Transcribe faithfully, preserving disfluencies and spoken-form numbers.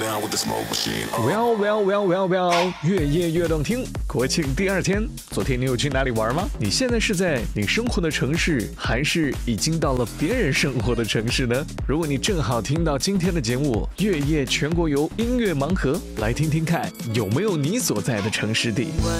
down with the smoke machine. Well well well well well， 越夜越动听。国庆第二天，昨天你有去哪里玩吗？你现在是在你生活的城市，还是已经到了别人生活的城市呢？如果你正好听到今天的节目《越夜全国游音乐盲盒》，来听听看有没有你所在的城市地。